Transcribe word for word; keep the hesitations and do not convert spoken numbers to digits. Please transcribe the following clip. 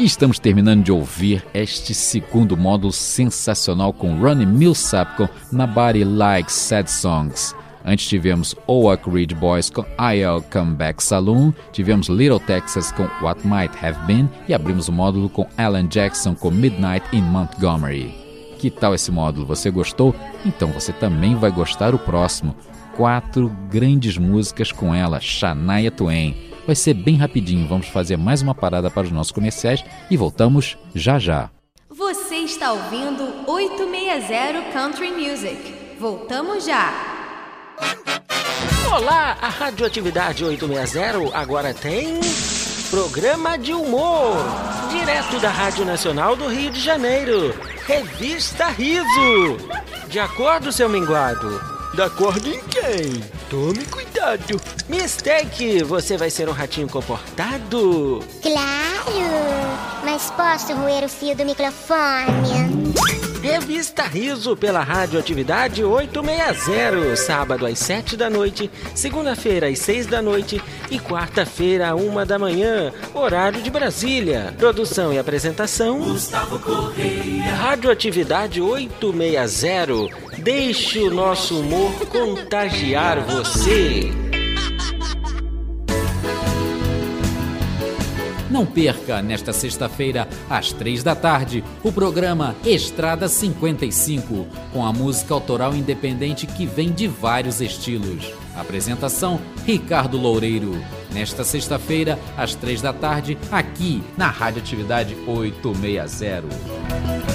E estamos terminando de ouvir este segundo módulo sensacional com Ronnie Milsap com Nobody Likes Sad Songs. Antes tivemos Oak Ridge Boys com I'll Come Back Saloon, tivemos Little Texas com What Might Have Been e abrimos o módulo com Alan Jackson com Midnight in Montgomery. Que tal esse módulo? Você gostou? Então você também vai gostar o próximo. Quatro grandes músicas com ela, Shania Twain. Vai ser bem rapidinho, vamos fazer mais uma parada para os nossos comerciais e voltamos já já. Você está ouvindo oitocentos e sessenta Country Music. Voltamos já. Olá, a Radioatividade oitocentos e sessenta agora tem programa de humor, direto da Rádio Nacional do Rio de Janeiro. Revista Riso. De acordo, seu minguado? De acordo em quem? Tome cuidado. Mistake, você vai ser um ratinho comportado? Claro, mas posso roer o fio do microfone? Revista Riso pela Radioatividade oitocentos e sessenta, sábado às sete da noite, segunda-feira às seis da noite e quarta-feira à uma da manhã, horário de Brasília. Produção e apresentação Gustavo Correia. Radioatividade oitocentos e sessenta. Deixe o nosso humor contagiar você. Não perca, nesta sexta-feira, às três da tarde, o programa Estrada cinquenta e cinco, com a música autoral independente que vem de vários estilos. Apresentação, Ricardo Loureiro. Nesta sexta-feira, às três da tarde, aqui na Radioatividade oitocentos e sessenta.